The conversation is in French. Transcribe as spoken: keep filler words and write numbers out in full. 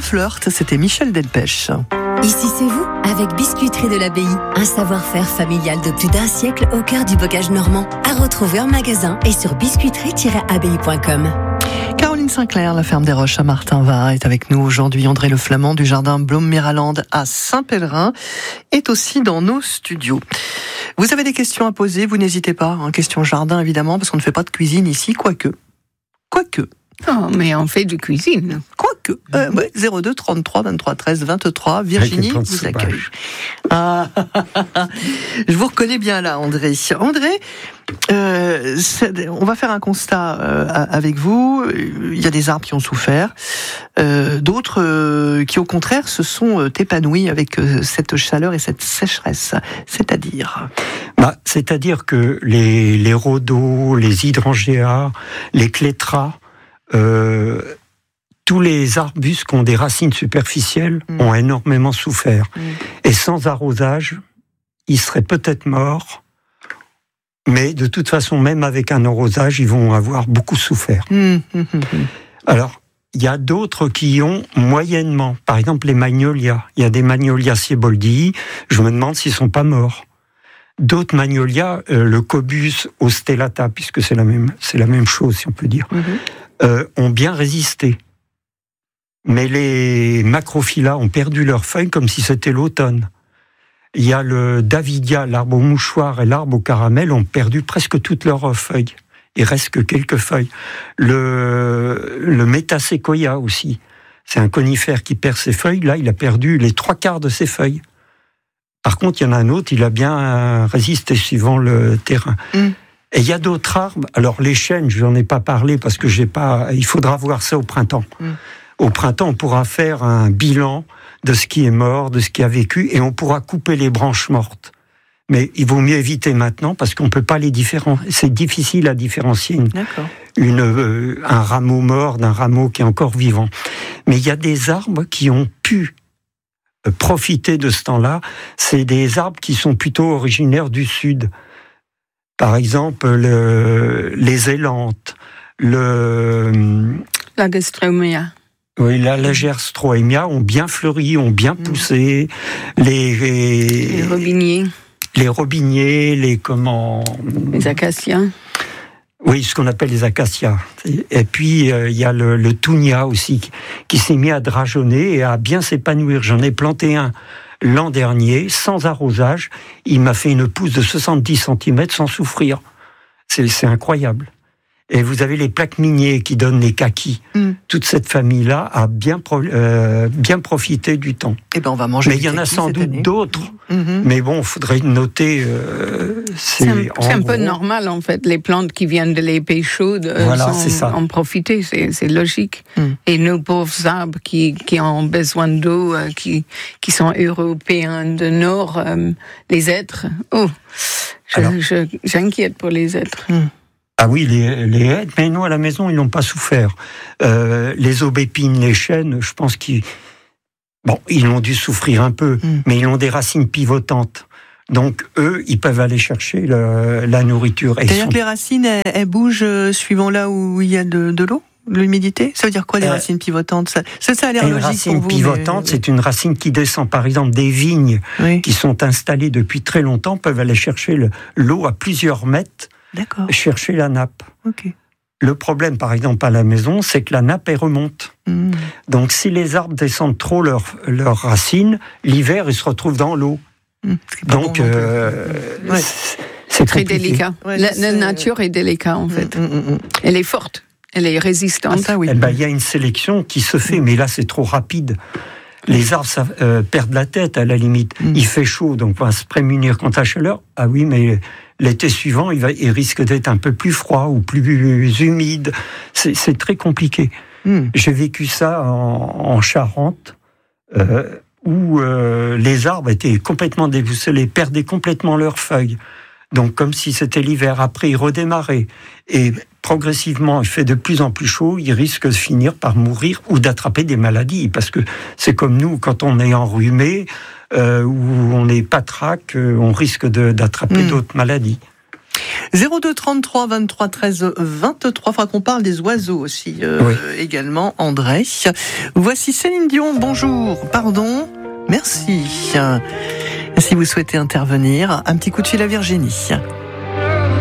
flirt, c'était Michel Delpech. Ici c'est vous, avec Biscuiterie de l'Abbaye. Un savoir-faire familial de plus d'un siècle au cœur du bocage normand. À retrouver en magasin et sur biscuiterie tiret abbaye point com. Caroline Sinclair, la ferme des Roches à Martin-Var, est avec nous aujourd'hui. André Le Flamand du jardin Blom-Méraland à Saint-Pèlerin est aussi dans nos studios. Vous avez des questions à poser, vous n'hésitez pas. Hein, question jardin évidemment, parce qu'on ne fait pas de cuisine ici, quoique. Quoique. Oh, mais on fait de cuisine. Quoique. Euh, ouais, zéro deux trente-trois vingt-trois treize vingt-trois. Virginie vous accueille. Ah, je vous reconnais bien là, André. André, euh, on va faire un constat euh, avec vous. Il y a des arbres qui ont souffert, euh, d'autres euh, qui, au contraire, se sont épanouis avec euh, cette chaleur et cette sécheresse. C'est-à-dire bah, C'est-à-dire que les, les rhodos, les hydrangea, les clétras, Euh, tous les arbustes qui ont des racines superficielles mmh. ont énormément souffert. Mmh. Et sans arrosage, ils seraient peut-être morts, mais de toute façon, même avec un arrosage, ils vont avoir beaucoup souffert. Mmh. Mmh. Alors, il y a d'autres qui ont moyennement, par exemple les magnolias. Il y a des magnolias sieboldii, je me demande s'ils ne sont pas morts. D'autres magnolias, euh, le Cobus austellata, puisque c'est la même, c'est la même chose, si on peut dire, mmh. Euh, ont bien résisté. Mais les macrophylla ont perdu leurs feuilles comme si c'était l'automne. Il y a le Davidia, l'arbre au mouchoir et l'arbre au caramel ont perdu presque toutes leurs feuilles. Il reste que quelques feuilles. Le, le Metasequoia aussi, c'est un conifère qui perd ses feuilles. Là, il a perdu les trois quarts de ses feuilles. Par contre, il y en a un autre, il a bien résisté suivant le terrain. Mm. Et il y a d'autres arbres. Alors les chênes, je n'en ai pas parlé parce que j'ai pas. Il faudra voir ça au printemps. Mm. Au printemps, on pourra faire un bilan de ce qui est mort, de ce qui a vécu, et on pourra couper les branches mortes. Mais il vaut mieux éviter maintenant parce qu'on peut pas les différencier. C'est difficile à différencier une, une, euh, un rameau mort d'un rameau qui est encore vivant. Mais il y a des arbres qui ont pu profiter de ce temps-là. C'est des arbres qui sont plutôt originaires du sud. Par exemple, le, les élantes, le... La Gerstroemia. Oui, la Lagerstroemia ont bien fleuri, ont bien poussé. Mmh. Les, les... Les robiniers. Les robiniers, les comment... Les acacias. Oui, ce qu'on appelle les acacias. Et puis, il euh, y a le, le tounia aussi, qui, qui s'est mis à drageonner et à bien s'épanouir. J'en ai planté un l'an dernier, sans arrosage. Il m'a fait une pousse de soixante-dix centimètres sans souffrir. C'est, c'est incroyable. Et vous avez les plaques miniers qui donnent les kakis. Mm. Toute cette famille-là a bien, pro, euh, bien profité du temps. Eh ben on va manger. Mais il y en a sans doute année. d'autres. Mm-hmm. Mais bon, il faudrait noter. Euh, c'est c'est un, c'est un gros, peu normal en fait. Les plantes qui viennent de l'épée chaude euh, voilà, sont, en profiter. C'est, c'est logique. Mm. Et nos pauvres arbres qui, qui ont besoin d'eau, euh, qui, qui sont européens de Nord, euh, les êtres. Oh, je, Alors, je, j'inquiète pour les êtres. Mm. Ah oui, les, les hêtres, mais nous, à la maison, ils n'ont pas souffert. Euh, les aubépines, les chênes, je pense qu'ils... Bon, ils ont dû souffrir un peu, mm. mais ils ont des racines pivotantes. Donc, eux, ils peuvent aller chercher le, la nourriture. C'est-à-dire sont... que les racines, elles, elles bougent suivant là où il y a de, de l'eau, de l'humidité? Ça veut dire quoi, les euh, racines pivotantes? ça, ça, ça a l'air logique pour vous. Une racine pivotante, mais... c'est une racine qui descend. Par exemple, des vignes oui. qui sont installées depuis très longtemps peuvent aller chercher le, l'eau à plusieurs mètres. D'accord. Chercher la nappe. Okay. Le problème, par exemple, à la maison, c'est que la nappe, elle remonte. Mmh. Donc, si les arbres descendent trop leurs leur racines, l'hiver, ils se retrouvent dans l'eau. Mmh. Donc, bon, euh, ouais. c'est, c'est très compliqué. délicat. Ouais, la, la nature est délicate, en fait. Mmh, mmh, mmh. Elle est forte, elle est résistante. Ah, ça, oui. Eh ben, il y a une sélection qui se fait, mmh. mais là, c'est trop rapide. Les arbres ça, euh, perdent la tête, à la limite. Mmh. Il fait chaud, donc on va se prémunir contre la chaleur. Ah oui, mais... l'été suivant, il, va, il risque d'être un peu plus froid ou plus humide. C'est, c'est très compliqué. Mm. J'ai vécu ça en, en Charente, euh, où euh, les arbres étaient complètement déboussolés, perdaient complètement leurs feuilles. Donc, comme si c'était l'hiver. Après, ils redémarraient. Et progressivement, il fait de plus en plus chaud. Ils risquent de finir par mourir ou d'attraper des maladies. Parce que c'est comme nous, quand on est enrhumé... Euh, où on est patraque, on risque de, d'attraper mmh. d'autres maladies. zéro deux trente-trois vingt-trois treize vingt-trois. Il faudra qu'on parle des oiseaux aussi, euh, oui. également, André. Voici Céline Dion. Bonjour. Pardon. Merci. Si vous souhaitez intervenir, un petit coup de fil à Virginie.